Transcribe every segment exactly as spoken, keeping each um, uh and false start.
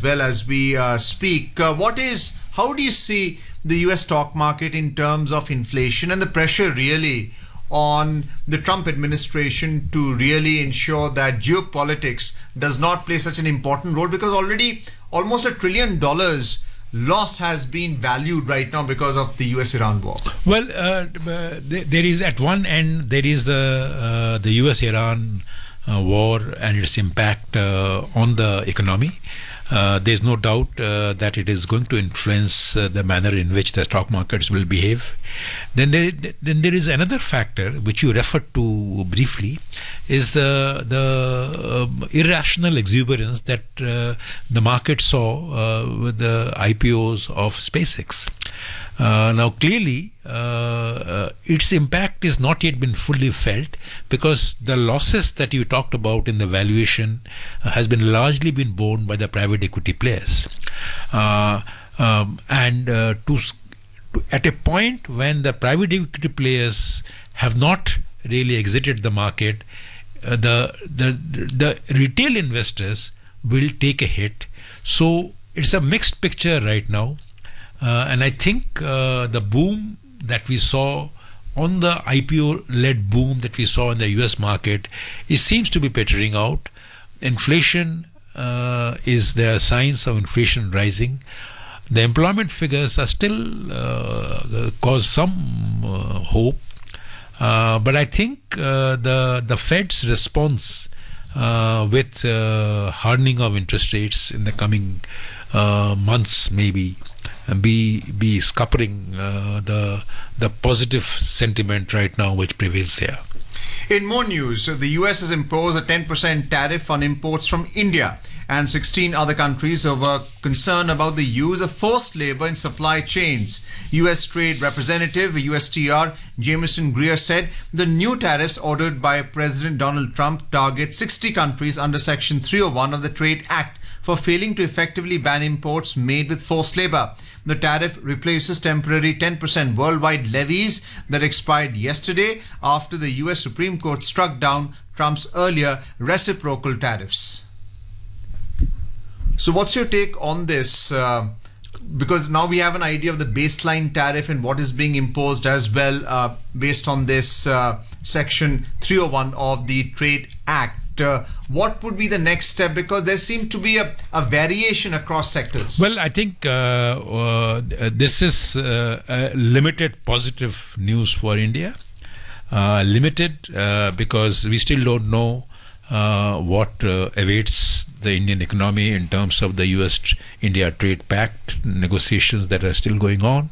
well as we uh, speak. Uh, what is, how do you see the U S stock market in terms of inflation and the pressure really on the Trump administration to really ensure that geopolitics does not play such an important role? Because already almost a trillion dollars loss has been valued right now because of the U S Iran war. Well, uh, there is at one end there is the uh, the U S Iran uh, war and its impact uh, on the economy. Uh, there's no doubt uh, that it is going to influence uh, the manner in which the stock markets will behave. Then there, then there is another factor which you referred to briefly, is the the uh, irrational exuberance that uh, the market saw uh, with the I P Os of SpaceX. Uh, now, clearly, uh, uh, its impact is not yet been fully felt, because the losses that you talked about in the valuation uh, has been largely been borne by the private equity players. Uh, um, and uh, to, to at a point when the private equity players have not really exited the market, uh, the, the the retail investors will take a hit. So it's a mixed picture right now. Uh, and I think uh, the boom that we saw on the I P O-led boom that we saw in the U S market, it seems to be petering out. Inflation uh, is there are signs of inflation rising. The employment figures are still uh, cause some uh, hope, uh, but I think uh, the the Fed's response uh, with uh, hardening of interest rates in the coming uh, months maybe. Be be scuppering uh, the the positive sentiment right now which prevails there. In more news, the U S has imposed a ten percent tariff on imports from India and sixteen other countries over concern about the use of forced labor in supply chains. U S Trade Representative, U S T R, Jameson Greer said the new tariffs ordered by President Donald Trump target sixty countries under Section three oh one of the Trade Act for failing to effectively ban imports made with forced labor. The tariff replaces temporary ten percent worldwide levies that expired yesterday after the U S Supreme Court struck down Trump's earlier reciprocal tariffs. So what's your take on this? Uh, because now we have an idea of the baseline tariff and what is being imposed as well uh, based on this uh, Section three oh one of the Trade Act. Uh, what would be the next step? Because there seemed to be a, a variation across sectors. Well, I think uh, uh, this is uh, a limited positive news for India. Uh, limited uh, because we still don't know uh, what uh, awaits the Indian economy in terms of the U S India Trade Pact negotiations that are still going on.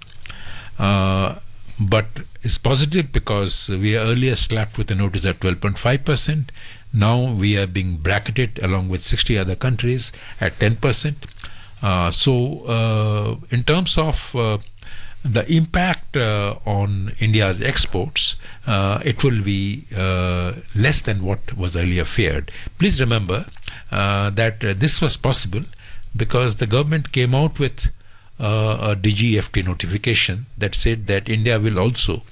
Uh, but it's positive because we are earlier slapped with a notice at twelve point five percent. Now we are being bracketed along with sixty other countries at ten percent. Uh, so uh, in terms of uh, the impact uh, on India's exports, uh, it will be uh, less than what was earlier feared. Please remember uh, that uh, this was possible because the government came out with uh, a D G F T notification that said that India will also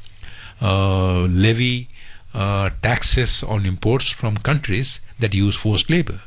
uh, levy Uh, taxes on imports from countries that use forced labor.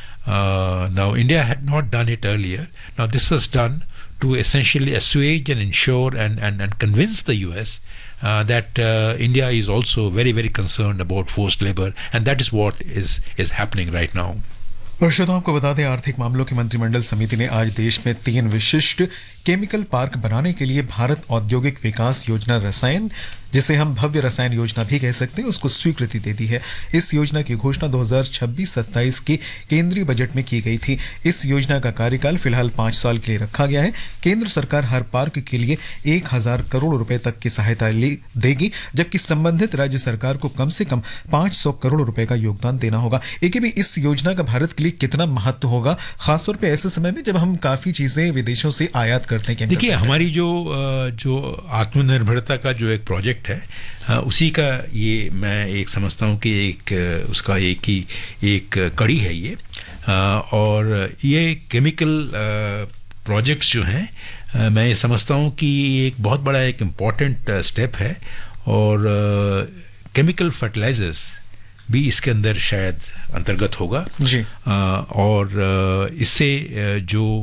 Uh, now, India had not done it earlier. Now, this was done to essentially assuage and ensure and, and, and convince the U S uh, that uh, India is also very, very concerned about forced labor, and that is what is, is happening right now. श्रोताओं आपको बता दें, आर्थिक मामलों की मंत्रिमंडल समिति ने आज देश में तीन विशिष्ट केमिकल पार्क बनाने के लिए भारत औद्योगिक विकास योजना रसायन, जिसे हम भव्य रसायन योजना भी कह सकते हैं, उसको स्वीकृति दे दी है। इस योजना की घोषणा दो हज़ार छब्बीस सत्ताईस के केंद्रीय बजट में की गई थी। इस योजना का कार्यकाल फिलहाल पांच साल के लिए रखा गया है। केंद्र सरकार हर पार्क के लिए एक हजार करोड़ रुपए तक की सहायता देगी, जबकि संबंधित राज्य सरकार को कम से कम पांच सौ करोड़ रुपए का योगदान देना होगा। एक भी इस योजना का भारत के लिए कितना महत्व होगा, खासतौर पर ऐसे समय में जब हम काफी चीजें विदेशों से आयात करते हैं। देखिए, हमारी जो जो आत्मनिर्भरता का जो एक प्रोजेक्ट है, उसी का ये मैं एक समझता हूँ कि एक उसका एक ही एक कड़ी है ये। और ये केमिकल प्रोजेक्ट्स जो हैं, मैं ये समझता हूँ कि एक बहुत बड़ा एक इम्पॉर्टेंट स्टेप है, और केमिकल फर्टिलाइजर्स भी इसके अंदर शायद अंतर्गत होगा जी। और इससे जो